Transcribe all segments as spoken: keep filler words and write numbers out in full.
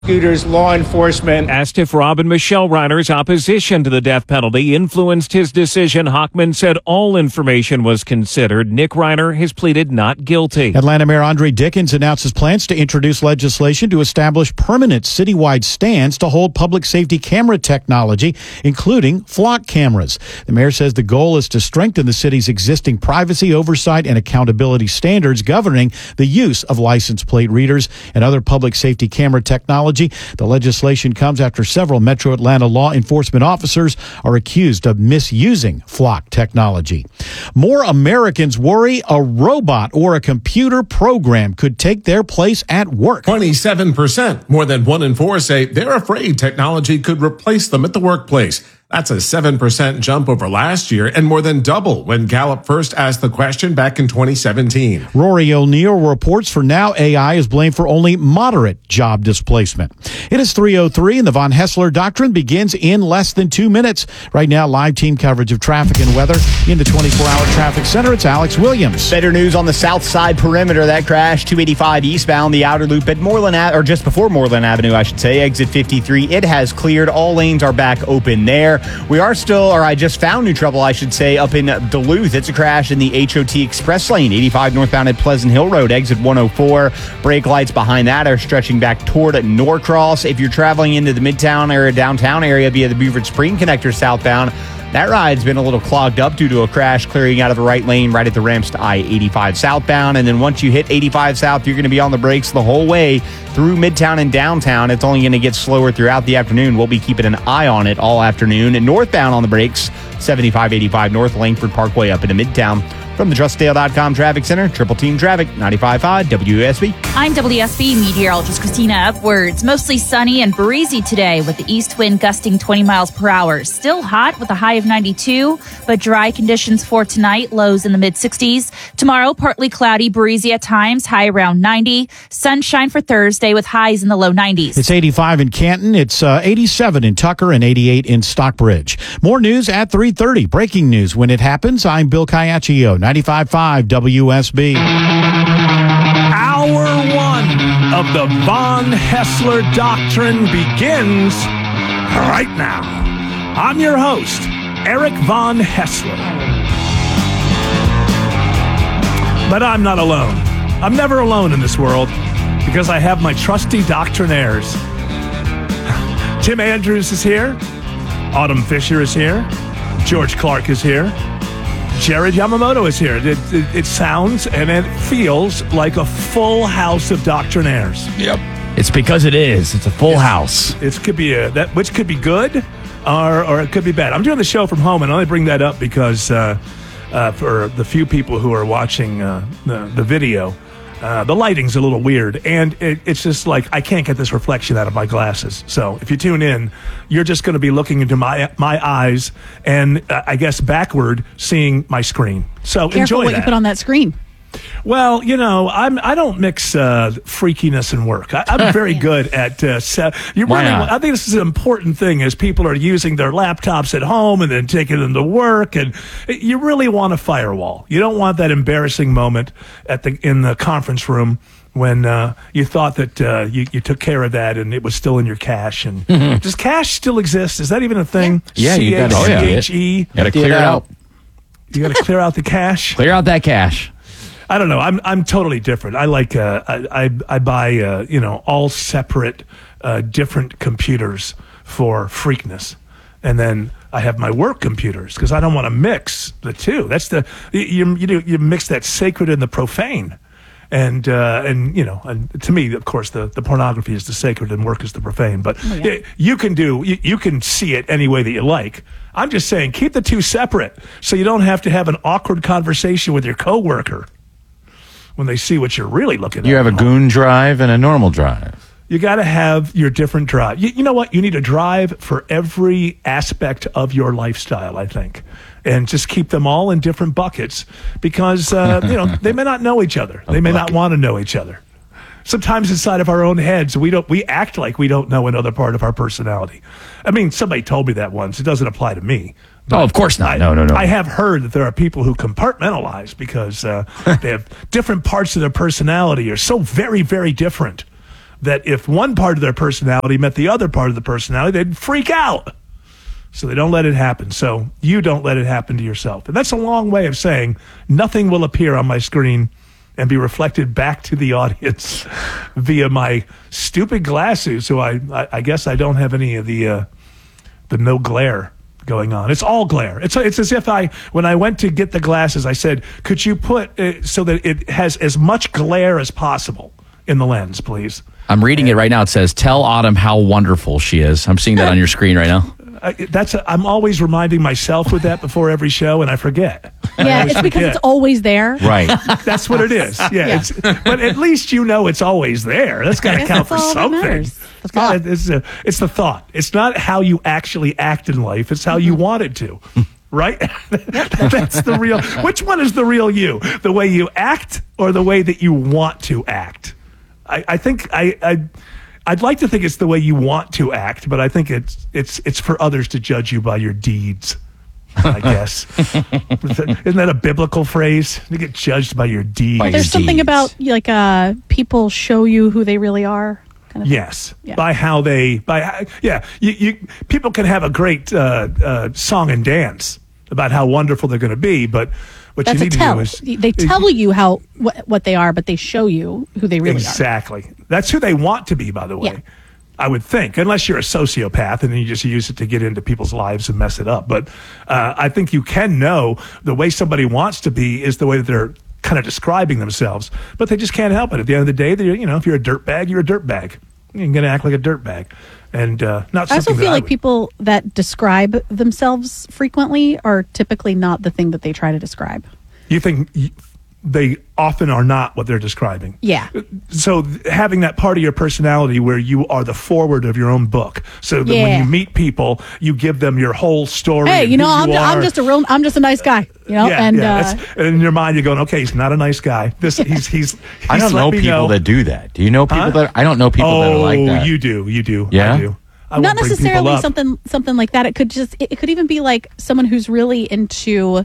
Prosecutors, law enforcement. Asked if Robin Michelle Reiner's opposition to the death penalty influenced his decision, Hochman said all information was considered. Nick Reiner has pleaded not guilty. Atlanta Mayor Andre Dickens announces plans to introduce legislation to establish permanent citywide stands to hold public safety camera technology, including flock cameras. The mayor says the goal is to strengthen the city's existing privacy, oversight, and accountability standards governing the use of license plate readers and other public safety camera technology. The legislation comes after several Metro Atlanta law enforcement officers are accused of misusing flock technology. More Americans worry a robot or a computer program could take their place at work. twenty-seven percent, more than one in four, say they're afraid technology could replace them at the workplace. That's a seven percent jump over last year and more than double when Gallup first asked the question back in twenty seventeen. Rory O'Neill reports for now A I is blamed for only moderate job displacement. It is three oh three and the Von Hessler Doctrine begins in less than two minutes. Right now, live team coverage of traffic and weather in the twenty-four hour traffic center. It's Alex Williams. Better news on the south side perimeter. That crash, two eighty-five eastbound, the outer loop at Moreland, or just before Moreland Avenue, I should say, exit fifty-three. It has cleared. All lanes are back open there. We are still, or I just found new trouble, I should say, up in Duluth. It's a crash in the H O T Express lane, eighty-five northbound at Pleasant Hill Road, exit one oh four. Brake lights behind that are stretching back toward Norcross. If you're traveling into the Midtown area, downtown area via the Beaufort Spring Connector southbound, that ride's been a little clogged up due to a crash clearing out of the right lane right at the ramps to I eighty-five southbound. And then once you hit eighty-five south, you're going to be on the brakes the whole way through Midtown and downtown. It's only going to get slower throughout the afternoon. We'll be keeping an eye on it all afternoon. And northbound on the brakes, seventy-five eighty-five North Langford Parkway up into Midtown. From the Trust Dale dot com Traffic Center, Triple Team Traffic, ninety-five point five W S B. I'm W S B meteorologist Christina Upwards. Mostly sunny and breezy today with the east wind gusting twenty miles per hour. Still hot with a high of ninety-two, but dry conditions for tonight, lows in the mid-sixties. Tomorrow, partly cloudy, breezy at times, high around ninety. Sunshine for Thursday with highs in the low nineties. It's eighty-five in Canton. It's uh, eighty-seven in Tucker and eighty-eight in Stockbridge. More news at three thirty. Breaking news when it happens. I'm Bill Caiaccio, ninety-five point five W S B. Hour one of the Von Hessler Doctrine begins right now. I'm your host, Eric Von Hessler. But I'm not alone. I'm never alone in this world because I have my trusty doctrinaires. Tim Andrews is here. Autumn Fisher is here. George Clark is here. Jared Yamamoto is here. It, it, it sounds and it feels like a full house of doctrinaires. Yep. It's because it is. It's a full it's, house. It could be a, that, which could be good, or or it could be bad. I'm doing the show from home, and I only bring that up because uh, uh, for the few people who are watching uh, the, the video, uh, the lighting's a little weird, and it, it's just like I can't get this reflection out of my glasses. So if you tune in, you're just going to be looking into my my eyes, and uh, I guess backward, seeing my screen. So Careful enjoy what that. you put on that screen. Well, you know, I'm I don't mix uh, freakiness and work. I, I'm very good at uh, se- you really. I think this is an important thing as people are using their laptops at home and then taking them to work, and you really want a firewall. You don't want that embarrassing moment at the in the conference room when uh, you thought that uh, you, you took care of that and it was still in your cache. And mm-hmm. Does cache still exist? Is that even a thing? Yeah, you got to C H E. Got to clear it out. You got to clear out the cache. Clear out that cache. I don't know. I'm I'm totally different. I like uh, I, I I buy uh, you know all separate uh, different computers for freakness, and then I have my work computers because I don't want to mix the two. That's the you you do you mix that sacred and the profane, and uh, and you know and to me, of course, the, the pornography is the sacred and work is the profane. But oh, yeah. you can do you, you can see it any way that you like. I'm just saying keep the two separate so you don't have to have an awkward conversation with your coworker when they see what you're really looking at. You have a goon drive and a normal drive. You got to have your different drive. You, you know what? You need a drive for every aspect of your lifestyle, I think. And just keep them all in different buckets because, uh, you know, they may not know each other. They may not want to know each other. Sometimes inside of our own heads, we don't. We act like we don't know another part of our personality. I mean, somebody told me that once. It doesn't apply to me. But oh, of course not. I, no, no, no. I have heard that there are people who compartmentalize because uh, they have different parts of their personality are so very, very different. that if one part of their personality met the other part of the personality, they'd freak out. So they don't let it happen. So you don't let it happen to yourself. And that's a long way of saying nothing will appear on my screen and be reflected back to the audience via my stupid glasses. So I, I, I guess I don't have any of the uh, the no glare going on. It's all glare. It's it's as if I, when I went to get the glasses, I said, could you put it so that it has as much glare as possible in the lens, please? I'm reading it right now. It says, tell Autumn how wonderful she is. I'm seeing that on your screen right now. I, that's a, I'm always reminding myself with that before every show, and I forget. I Yeah, always it's because forget. it's always there. Right. That's what it is. Yeah, Yeah. It's, but at least you know it's always there. That's got to Yes, count that's for all that something. matters. The It's, gotta- thought. it's, a, it's the thought. It's not how you actually act in life. It's how you Mm-hmm. want it to. Right? That's the real. Which one is the real you? The way you act or the way that you want to act? I, I think I, I I'd like to think it's the way you want to act, but I think it's it's it's for others to judge you by your deeds. I guess. Isn't that a biblical phrase? You get judged by your deeds. By your There's something deeds. about like uh, people show you who they really are. Kind of thing. Yes, Yeah. by how they, by how- yeah, you, you people can have a great uh, uh, song and dance about how wonderful they're going to be, but what That's you a need to tell. do is They tell you how what, what they are, but they show you who they really are. exactly. That's who they want to be, by the way. Yeah. I would think, unless you're a sociopath and then you just use it to get into people's lives and mess it up. But uh, I think you can know the way somebody wants to be is the way that they're kind of describing themselves, but they just can't help it. At the end of the day, they're, you know, if you're a dirtbag, you're a dirtbag. You're going to act like a dirtbag, and uh, not. I also something that feel I like would- people that describe themselves frequently are typically not the thing that they try to describe. You think y- they often are not what they're describing. Yeah. So th- having that part of your personality where you are the forward of your own book, so that when Yeah. you meet people, you give them your whole story. Hey, and you know, who I'm, you I'm are. just a real, I'm just a nice guy, you know, Yeah, and yeah. uh, That's- and in your mind, you're going, okay, he's not a nice guy. This he's he's. he's I don't let know me people know. that do that. Do you know people Huh? that? I don't know people oh, that are like that. you do, you do. Yeah? I do. I not won't bring people necessarily up. something something like that. It could just it, it could even be like someone who's really into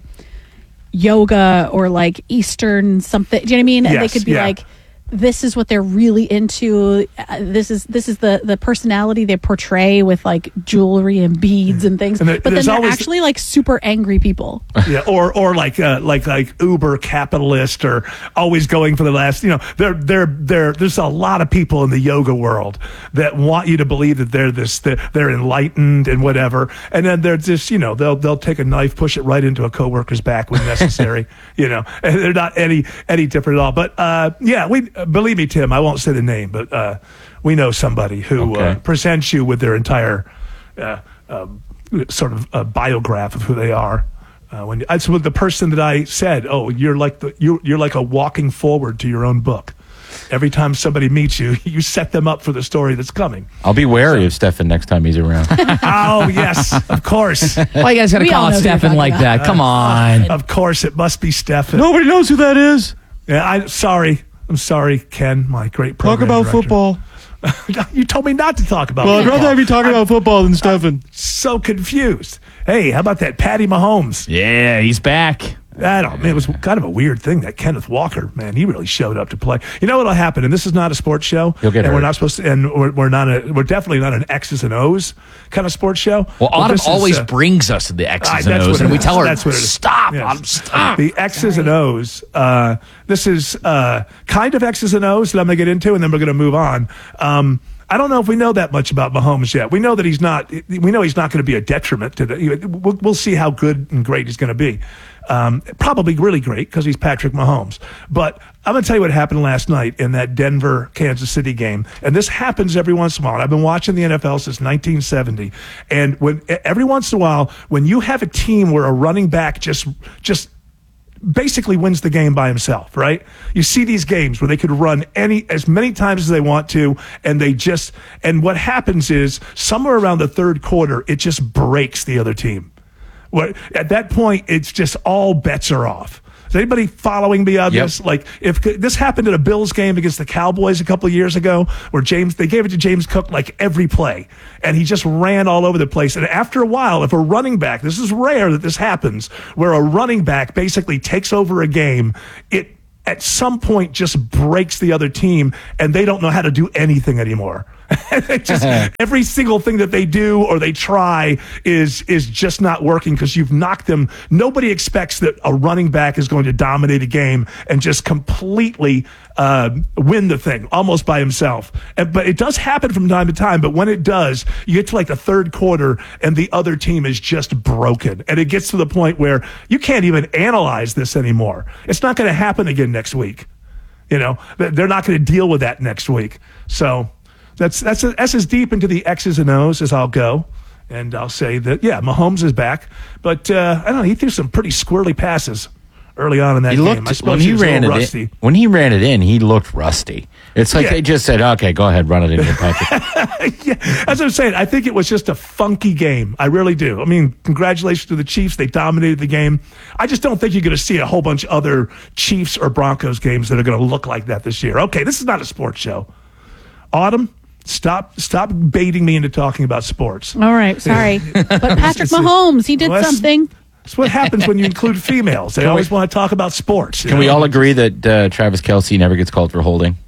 yoga or like Eastern something. Do you know what I mean? And they Yes, could be yeah. like, this is what they're really into. Uh, this is this is the the personality they portray with like jewelry and beads and things. And there- but then there's they're always- actually like super angry people. Yeah, or or like uh, like like uber capitalist, or always going for the last. You know, there there there there's a lot of people in the yoga world that want you to believe that they're this they're, they're enlightened and whatever, and then they're just, you know, they'll they'll take a knife, push it right into a coworker's back when necessary. You know, and they're not any any different at all. But uh, yeah, we believe me, Tim. I won't say the name, but uh, we know somebody who uh, Okay. presents you with their entire uh, uh, sort of uh, biograph of who they are. Uh, when that's what the person that I said, oh, you're like the you you're like a walking forward to your own book. Every time somebody meets you, you set them up for the story that's coming. I'll be wary of Stefan next time he's around. Oh yes, of course, Why you guys got to We call all out know who you're Stefan talking like about. that? Come on. of course, it must be Stefan. Nobody knows who that is. Yeah, I'm sorry. I'm sorry, Ken, my great program director. You told me not to talk about football. you talking about football than Stefan. So confused. Hey, how about that Patty Mahomes? Yeah, he's back. I don't. Man, it was kind of a weird thing that Kenneth Walker, man, he really showed up to play. You know what'll happen? And this is not a sports show. He'll get and we're hurt. not supposed to. And we're, we're not a. We're definitely not an X's and O's kind of sports show. Well, But Autumn this is, always uh, brings us to the X's ah, and that's O's, what and it we is. tell her, That's what it is. stop, Yes. Autumn, stop. The X's and O's. Uh, this is uh, kind of X's and O's that I'm going to get into, and then we're going to move on. Um, I don't know if we know that much about Mahomes yet. We know that he's not. We know he's not going to be a detriment to the. We'll, we'll see how good and great he's going to be. Um, probably really great because he's Patrick Mahomes. But I'm going to tell you what happened last night in that Denver Kansas City game. And this happens every once in a while. I've been watching the N F L since nineteen seventy, and when every once in a while, when you have a team where a running back just just basically wins the game by himself, right? You see these games where they could run any as many times as they want to, and they just and what happens is somewhere around the third quarter, it just breaks the other team. Where at that point, it's just all bets are off. Is anybody following me on Yep. this? Like, if this happened at a Bills game against the Cowboys a couple of years ago, where James they gave it to James Cook like every play, and he just ran all over the place. And after a while, if a running back, this is rare that this happens, where a running back basically takes over a game, it at some point just breaks the other team, and they don't know how to do anything anymore. It just, every single thing that they do or they try is is just not working because you've knocked them. Nobody expects that a running back is going to dominate a game and just completely uh, win the thing almost by himself. And, but it does happen from time to time. But when it does, you get to like the third quarter and the other team is just broken. And it gets to the point where you can't even analyze this anymore. It's not going to happen again next week. You know, they're not going to deal with that next week. So That's that's that's as deep into the X's and O's as I'll go, and I'll say that yeah, Mahomes is back, but uh, I don't know. He threw some pretty squirrely passes early on in that he game. looked, I suppose when he he was ran a little it rusty. in, when he ran it in, he looked rusty. It's like Yeah. they just said, "Okay, go ahead, run it in, Patrick." Yeah, as I'm saying, I think it was just a funky game. I really do. I mean, congratulations to the Chiefs. They dominated the game. I just don't think you're going to see a whole bunch of other Chiefs or Broncos games that are going to look like that this year. Okay, this is not a sports show. Autumn. Stop stop baiting me into talking about sports. All right, sorry. But Patrick Mahomes, he did Well, that's- something. That's what happens when you include females. They Can always we- want to talk about sports. you Can we know? all agree that uh, Travis Kelce never gets called for holding?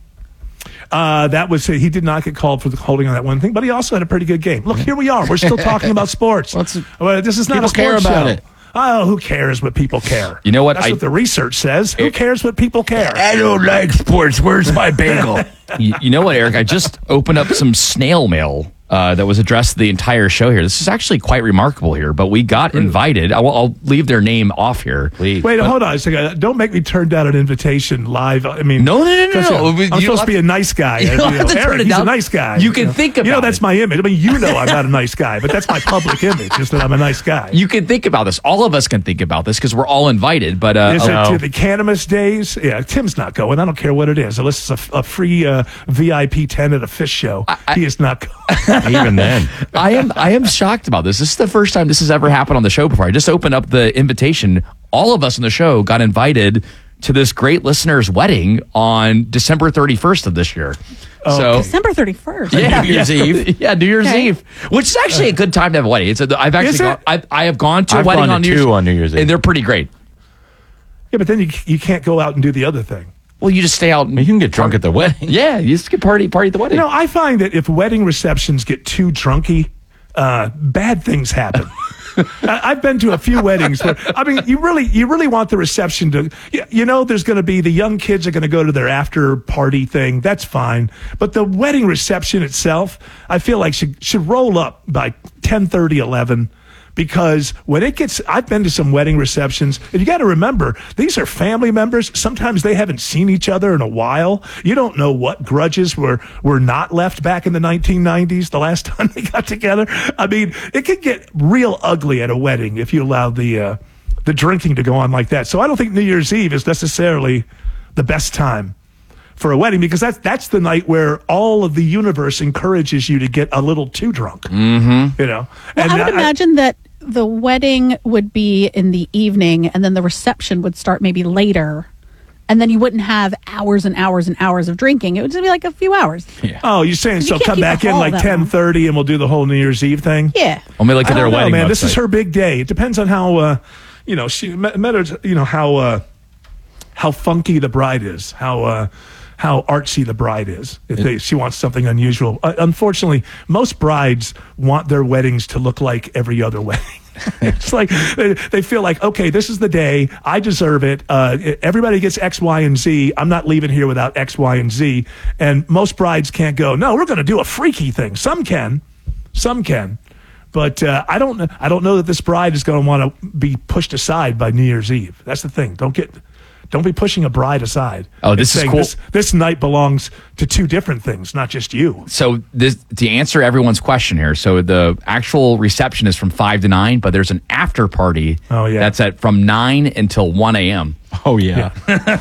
Uh, that was he did not get called for the holding on that one thing, but he also had a pretty good game. Look, here we are. We're still talking about sports. What's it- Well, this is not People a sports care about show. it. Oh, who cares what people care? You know what? That's I- what the research says. Who cares what people care? I don't like sports. Where's my bagel? you, you know what, Eric? I just opened up some snail mail uh, that was addressed to the entire show here. This is actually quite remarkable here, but we got invited. I will, I'll leave their name off here. Please. Wait, hold on a second. Don't make me turn down an invitation live. I mean, No, no, no, no, 'cause, no. uh, I'm You supposed don't to be have a nice guy. You don't have to Eric, turn it he's down. a nice guy. You can know. think You know, about that's it. my image. I mean, you know I'm not a nice guy, but that's my public image, is that I'm a nice guy. You can think about this. All of us can think about this because we're all invited. But uh, Is it uh, to the Cannabis Days? Yeah, Tim's not going. I don't care what it is. Unless it's a, a free uh, V I P tent at a fish show. I- he is not going. Even then. I am I am shocked about this. This is the first time this has ever happened on the show before. I just opened up the invitation. All of us on the show got invited to this great listener's wedding on December thirty-first of this year. So December thirty-first. yeah, New Year's yeah, Eve. yeah, New Year's Okay. Eve, which is actually a good time to have a wedding. It's a, I've actually Is it? gone, I, I have gone to I've a wedding gone to on New two Year's on New Year's Eve. and they're pretty great. Yeah, but then you you can't go out and do the other thing. Well, you just stay out. And, You can get drunk at the wedding. yeah, you just get party party at the wedding. You know, I find that if wedding receptions get too drunky, uh, bad things happen. I- I've been to a few weddings where, I mean, you really, you really want the reception to, you- you know, there's going to be the young kids are going to go to their after party thing. That's fine. But the wedding reception itself, I feel like should, should roll up by ten thirty, eleven. Because when it gets, I've been to some wedding receptions, and you got to remember, these are family members. Sometimes they haven't seen each other in a while. You don't know what grudges were, were not left back in the nineteen nineties, the last time they got together. I mean, it could get real ugly at a wedding if you allow the, uh, the drinking to go on like that. So I don't think New Year's Eve is necessarily the best time for a wedding, because that's that's the night where all of the universe encourages you to get a little too drunk. Mm-hmm. You know, Well, I would imagine that the wedding would be in the evening, and then the reception would start maybe later, and then you wouldn't have hours and hours and hours of drinking. It would just be like a few hours. Oh, you're saying so? can't Come keep back the in hall like that ten long. thirty, and we'll do the whole New Year's Eve thing. Yeah. Let me look at I their don't know, wedding man. website. This is her big day. It depends on how, uh, you know, she met, met her, you know, how uh, how funky the bride is, how uh, how artsy the bride is. If they, she wants something unusual. Uh, unfortunately, most brides want their weddings to look like every other wedding. It's like they, they feel like, okay, this is the day. I deserve it. Uh, everybody gets X, Y, and Z. I'm not leaving here without X, Y, and Z. And most brides can't go, no, we're going to do a freaky thing. Some can. Some can. But uh, I don't. I don't know that this bride is going to want to be pushed aside by New Year's Eve. That's the thing. Don't get. Don't be pushing a bride aside. Oh, and this is saying cool. This, this night belongs to two different things, not just you. So this to answer everyone's question here. So the actual reception is from five to nine, but there's an after party. Oh, yeah. That's at from nine until one a.m. Oh, yeah.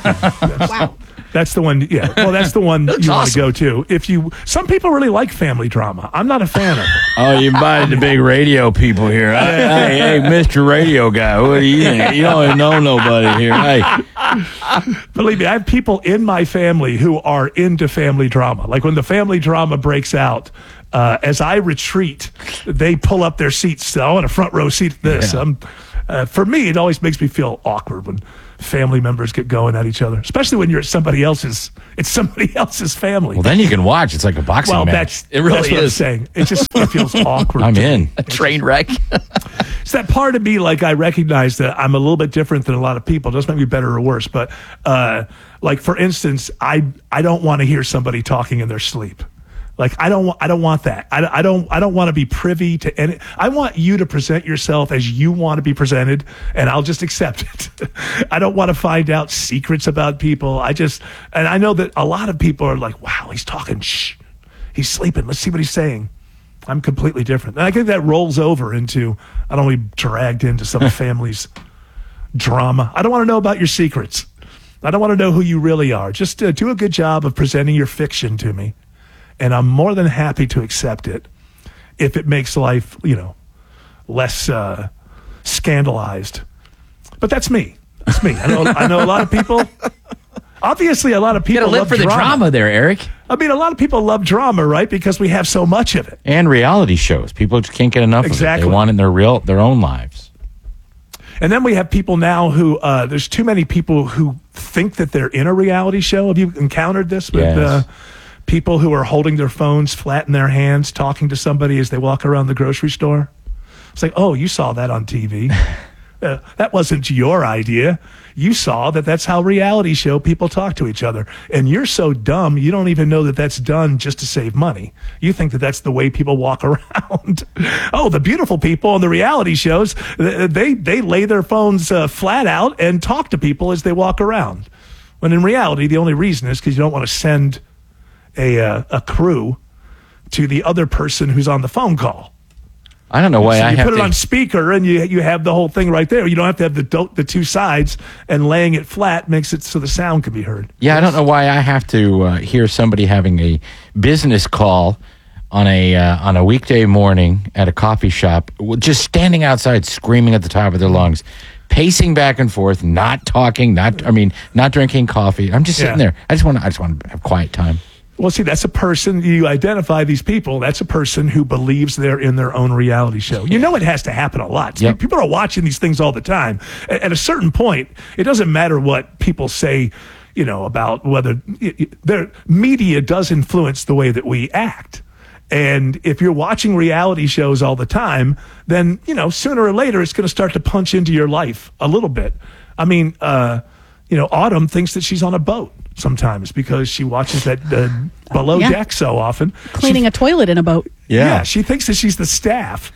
Wow. That's the one. Yeah. Well, that's the one That's you want to awesome. go to. If you, some people really like family drama. I'm not a fan of it. Oh, you invited the big radio people here. Hey, hey, hey, Mister Radio Guy, what do you think? You don't even know nobody here. Hey, Believe me, I have people in my family who are into family drama. Like when the family drama breaks out, uh, as I retreat, they pull up their seats. I want a front row seat to this. Yeah. Um, uh, for me, it always makes me feel awkward when family members get going at each other, especially when you're at somebody else's. It's somebody else's family. Well, then you can watch. It's like a boxing well, match. that's it. Really that's what is. I'm saying. It just it feels awkward. I'm in a train wreck. It's that part of me, like I recognize that I'm a little bit different than a lot of people. It doesn't make me better or worse, but uh, like for instance, I I don't want to hear somebody talking in their sleep. Like I don't want I don't want that. I, I don't I don't want to be privy to any. I want you to present yourself as you want to be presented, and I'll just accept it. I don't want to find out secrets about people. I just and I know that a lot of people are like, wow, he's talking. Shh, he's sleeping. Let's see what he's saying. I'm completely different, and I think that rolls over into I don't want to be dragged into some family's drama. I don't want to know about your secrets. I don't want to know who you really are. Just uh, do a good job of presenting your fiction to me. And I'm more than happy to accept it if it makes life, you know, less uh, scandalized. But that's me. That's me. I know. I know a lot of people. Obviously, a lot of people you gotta live love for the drama. drama there, Eric. I mean, a lot of people love drama, right? Because we have so much of it. And reality shows. People just can't get enough Exactly. of it. They want it in their real, their own lives. And then we have people now who uh, there's too many people who think that they're in a reality show. Have you encountered this with? Yes. Uh, People who are holding their phones flat in their hands, talking to somebody as they walk around the grocery store. It's like, oh, you saw that on T V. uh, that wasn't your idea. You saw that that's how reality show people talk to each other. And you're so dumb, you don't even know that that's done just to save money. You think that that's the way people walk around. Oh, the beautiful people on the reality shows, they, they lay their phones uh, flat out and talk to people as they walk around. When in reality, the only reason is because you don't want to send A, uh, a crew to the other person who's on the phone call. I don't know why so I you have put it to, on speaker and you you have the whole thing right there. You don't have to have the do- the two sides, and laying it flat makes it so the sound can be heard. Yeah, I don't know why I have to uh, hear somebody having a business call on a uh, on a weekday morning at a coffee shop, just standing outside screaming at the top of their lungs, pacing back and forth, not talking, not I mean, not drinking coffee. I'm just sitting Yeah. there. I just want to I just want to have quiet time. Well, see, that's a person, you identify these people, that's a person who believes they're in their own reality show. You know it has to happen a lot. Yep. People are watching these things all the time. At, at a certain point, it doesn't matter what people say, you know, about whether it, it, their media does influence the way that we act. And if you're watching reality shows all the time, then, you know, sooner or later, it's going to start to punch into your life a little bit. I mean, uh, you know, Autumn thinks that she's on a boat sometimes because she watches that uh, below Yeah. deck so often. Cleaning she, a toilet in a boat. yeah. she thinks that she's the staff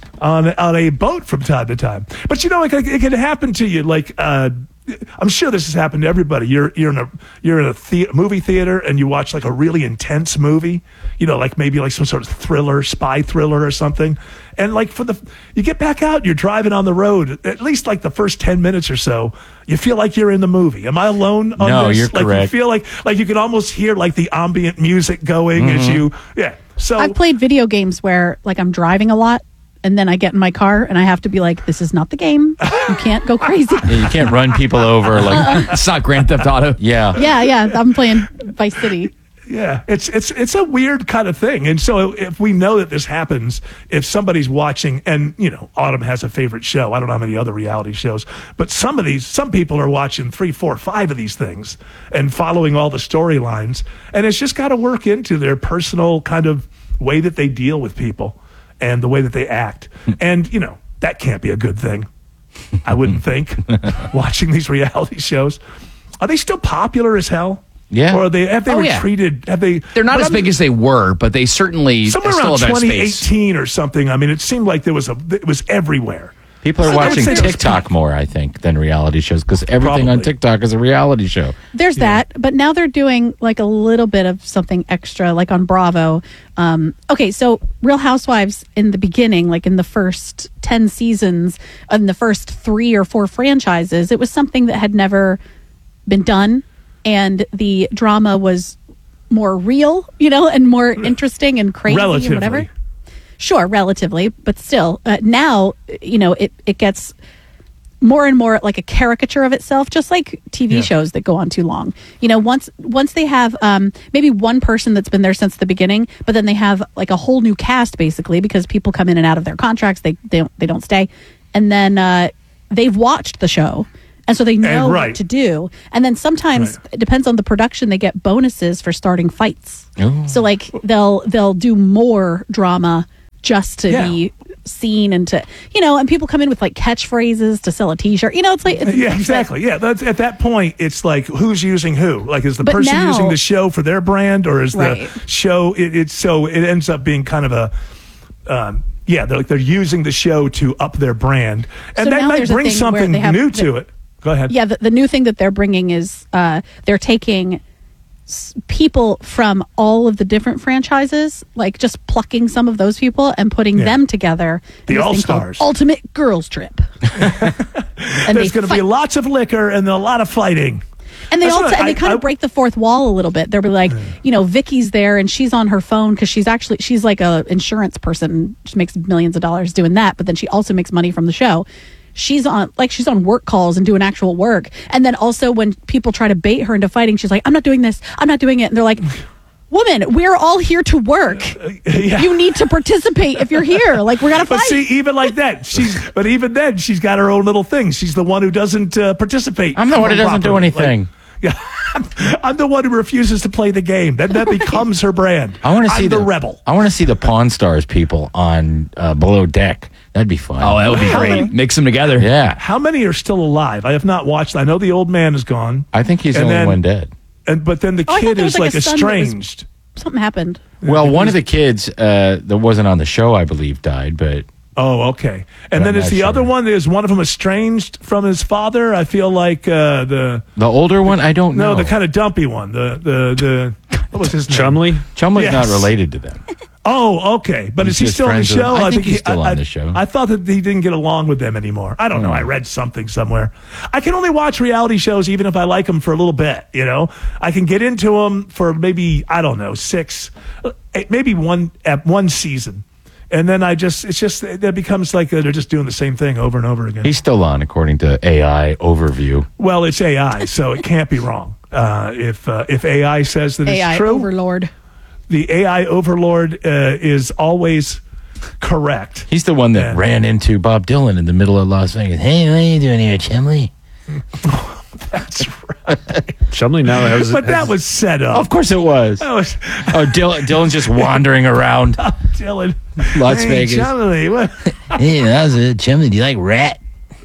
on on a boat from time to time. But you know, it, it can happen to you. Like uh, I'm sure this has happened to everybody. You're you're in a you're in a the- movie theater and you watch like a really intense movie. You know, like maybe like some sort of thriller, spy thriller or something. And like for the, you get back out, you're driving on the road. At least like the first ten minutes or so, you feel like you're in the movie. Am I alone on No, this? you're like correct. you feel like like you can almost hear like the ambient music going Mm-hmm. as you, yeah. So I've played video games where like I'm driving a lot and then I get in my car and I have to be like, this is not the game. You can't go crazy. Yeah, you can't run people over like It's not Grand Theft Auto. yeah. yeah, yeah. I'm playing Vice City. Yeah, it's it's it's a weird kind of thing. And so if we know that this happens, if somebody's watching, and you know, Autumn has a favorite show. I don't know how many other reality shows, but some of these, some people are watching three, four, five of these things and following all the storylines, and it's just got to work into their personal kind of way that they deal with people and the way that they act. And you know, that can't be a good thing. I wouldn't think. Watching these reality shows, are they still popular as hell? Yeah. Or are they, have they Oh, yeah. retreated? Have they? They're not but as I'm- big as they were, but they certainly somewhere still around have that twenty space. eighteen or something. I mean, it seemed like there was a it was everywhere. People are I would watching say those TikTok people- more, I think, than reality shows because everything on Probably. TikTok is a reality show. There's that, but now they're doing like a little bit of something extra, like on Bravo. Um, okay, so Real Housewives in the beginning, like in the first ten seasons, in the first three or four franchises, it was something that had never been done, and the drama was more real, you know, and more interesting and crazy Relatively. and whatever. Sure, relatively, but still, uh, now, you know, it, it gets more and more like a caricature of itself, just like T V Yeah. shows that go on too long. You know, once once they have um, maybe one person that's been there since the beginning, but then they have like a whole new cast basically because people come in and out of their contracts. They they don't, they don't stay, and then uh, they've watched the show. And so they know And right. what to do. And then sometimes Right. it depends on the production, they get bonuses for starting fights. Ooh. So like they'll they'll do more drama just to Yeah. be seen and to, you know, and people come in with like catchphrases to sell a t-shirt. You know, it's like it's, Yeah, it's exactly. Yeah, that's, at that point, it's like who's using who? Like, is the But person now- using the show for their brand, or is Right. the show? It, it's so it ends up being kind of a, um, yeah, they're like they're using the show to up their brand, and So that now might there's a bring thing where something they have new the- to it. Go ahead. Yeah, the, the new thing that they're bringing is uh, they're taking s- people from all of the different franchises, like just plucking some of those people and putting Yeah. them together. The in this thing called All-Stars. Ultimate Girls Trip. and There's they going to be fight. lots of liquor and a lot of fighting. And they That's also what and they I- kind I- of break the fourth wall a little bit. They'll be like, you know, Vicky's there and she's on her phone because she's actually she's like a insurance person. She makes millions of dollars doing that, but then she also makes money from the show. She's on like she's on work calls and doing actual work. And then also when people try to bait her into fighting, she's like, I'm not doing this. I'm not doing it. And they're like, woman, we're all here to work. Yeah. You need to participate if you're here. Like we're gonna But fight. see, even like that, she's. But even then, she's got her own little thing. She's the one who doesn't uh, participate. I'm the one who doesn't do properly. anything. Like, yeah, I'm, I'm the one who refuses to play the game. That that becomes her brand. I want to see I'm the, the rebel. I want to see the Pawn Stars people on uh, Below Deck. That'd be fun. Oh, that would be great. Mix them together. yeah. How many are still alive? I have not watched. I know the old man is gone, I think he's the And only then- one dead. and but then the Oh, I thought kid there was is like like a son that was- estranged. Something happened. Well, one of the kids uh, that wasn't on the show, I believe, died, but Oh, okay. And I'm then is not the sure. other one? Is one of them estranged from his father? I feel like uh, the the older one, I don't no, know. the kind of dumpy one. The the the what was his name? Chumley? Chumley's Yes. not related to them. Oh, okay. But He's is he just still on the friends with- show? I think he- he's still I, on the I- show. I thought that he didn't get along with them anymore. I don't know. I read something somewhere. I can only watch reality shows even if I like them for a little bit. You know, I can get into them for maybe I don't know six, uh, maybe one at one season, and then I just it's just that becomes like uh, they're just doing the same thing over and over again. He's still on, according to A I overview. Well, it's A I, so it can't be wrong. Uh, if uh, if A I says that A I it's true, overlord. the A I overlord uh, is always correct. He's the one that Yeah. ran into Bob Dylan in the middle of Las Vegas. Hey, what are you doing here, Chumley? That's right. Chumley now has. But that was set up. Of course it was. That was Oh, Dylan, Dylan's just wandering around Dylan. Las Hey, Vegas. Chumley, what- Hey, that was it. Chumley, do you like rat?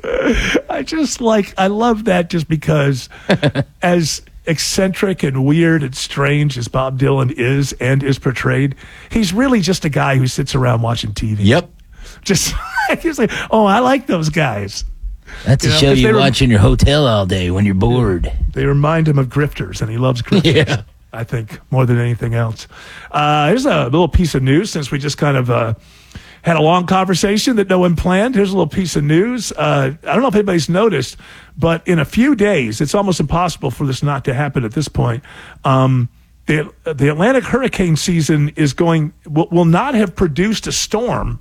I just like, I love that just because as eccentric and weird and strange as Bob Dylan is and is portrayed, he's really just a guy who sits around watching T V. Yep. Just, he's like, oh, I like those guys. That's You a know, show if they you were- watch in your hotel all day when you're bored. They remind him of grifters, and he loves grifters. Yeah. I think more than anything else. Uh, here's a little piece of news since we just kind of uh, had a long conversation that no one planned. Here's a little piece of news. Uh, I don't know if anybody's noticed, but in a few days, it's almost impossible for this not to happen at this point. Um, the, the Atlantic hurricane season is going will, will not have produced a storm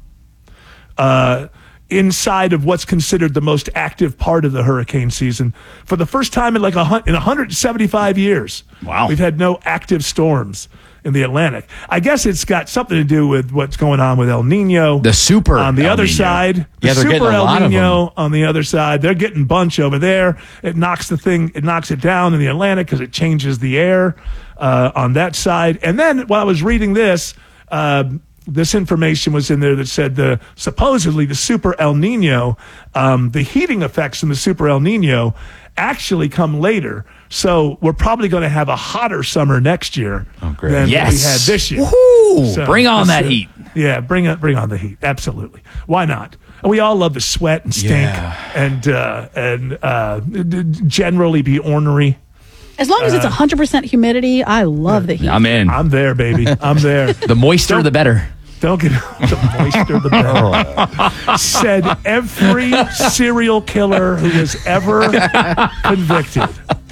uh, inside of what's considered the most active part of the hurricane season for the first time in like a hun- in one hundred seventy-five years. Wow. We've had no active storms in the Atlantic. I guess it's got something to do with what's going on with El Nino. The super on the El other Niño. side. The Yeah, they're super getting a El lot of Nino them. on the other side. They're getting bunch over there. It knocks the thing. It knocks it down in the Atlantic because it changes the air uh, on that side. And then while I was reading this. Uh, This information was in there that said the supposedly the super El Nino, um, the heating effects in the super El Nino actually come later. So we're probably going to have a hotter summer next year great. than Yes. we had this year. Woohoo! So Bring on this, that uh, heat. Yeah, bring on bring on the heat. Absolutely. Why not? And we all love to sweat and stink Yeah. and uh, and uh, d- d- generally be ornery. As long as it's one hundred percent humidity, I love the heat. I'm in. I'm there, baby. I'm there. The moister, the better. Don't get the moisture, the better. Said every serial killer who was ever convicted.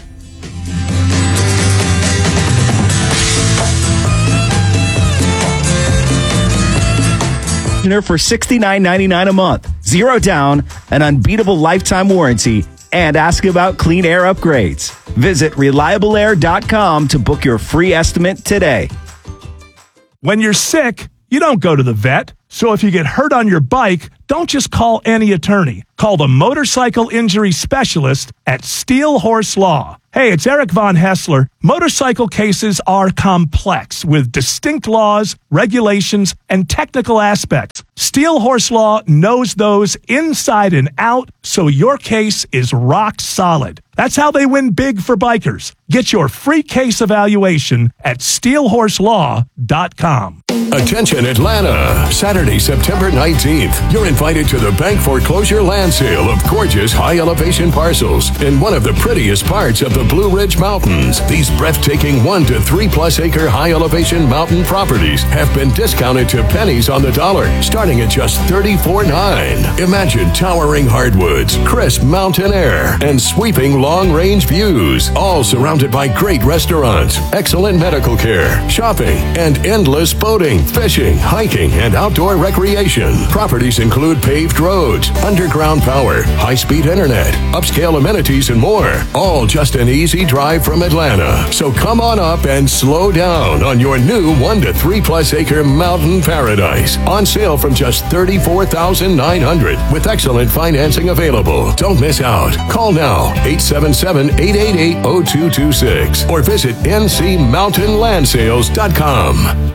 For sixty-nine ninety-nine a month, zero down, an unbeatable lifetime warranty, and ask about clean air upgrades. Visit reliable air dot com to book your free estimate today. When you're sick, you don't go to the vet. So if you get hurt on your bike, don't just call any attorney. Call the motorcycle injury specialist at Steel Horse Law. Hey, it's Eric Von Hessler. Motorcycle cases are complex with distinct laws, regulations, and technical aspects. Steel Horse Law knows those inside and out, so your case is rock solid. That's how they win big for bikers. Get your free case evaluation at steel horse law dot com. Attention Atlanta, Saturday, September nineteenth. You're invited to the bank foreclosure land sale of gorgeous high elevation parcels in one of the prettiest parts of the Blue Ridge Mountains. These breathtaking one to three plus acre high elevation mountain properties have been discounted to pennies on the dollar, starting at just thirty-four dollars and ninety-nine cents. Imagine towering hardwoods, crisp mountain air, and sweeping long range views, all surrounded by great restaurants, excellent medical care, shopping, and endless boating, fishing, hiking, and outdoor recreation. Properties include paved roads, underground power, high-speed internet, upscale amenities, and more. All just an easy drive from Atlanta. So come on up and slow down on your new one to three plus acre mountain paradise. On sale from just thirty-four thousand nine hundred dollars with excellent financing available. Don't miss out. Call now, eight seven seven, eight eight eight, zero two two six or visit n c mountain land sales dot com.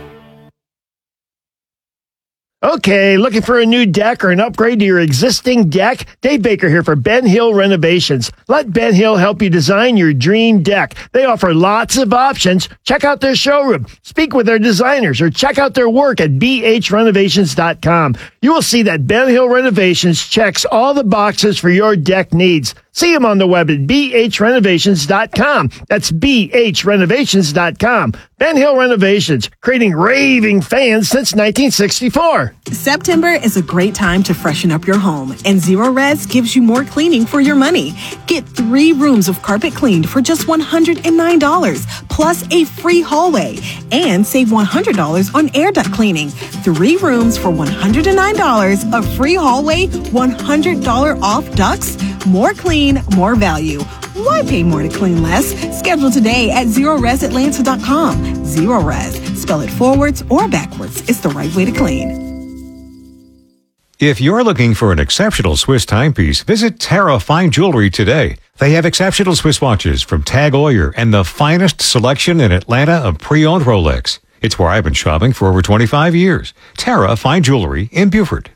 Okay, looking for a new deck or an upgrade to your existing deck? Dave Baker here for Ben Hill Renovations. Let Ben Hill help you design your dream deck. They offer lots of options. Check out their showroom, speak with their designers, or check out their work at b h renovations dot com. You will see that Ben Hill Renovations checks all the boxes for your deck needs. See them on the web at b h renovations dot com. That's b h renovations dot com. Ben Hill Renovations, creating raving fans since nineteen sixty-four. September is a great time to freshen up your home, and Zero Res gives you more cleaning for your money. Get three rooms of carpet cleaned for just one hundred nine dollars, plus a free hallway, and save one hundred dollars on air duct cleaning. Three rooms for one hundred nine dollars, a free hallway, one hundred dollars off ducts. More clean, more value. Why pay more to clean less? Schedule today at zero res atlanta dot com. Zero Res. Spell it forwards or backwards. It's the right way to clean. If you're looking for an exceptional Swiss timepiece, visit Tara Fine Jewelry today. They have exceptional Swiss watches from Tag Heuer and the finest selection in Atlanta of pre-owned Rolex. It's where I've been shopping for over twenty-five years. Tara Fine Jewelry in Beaufort.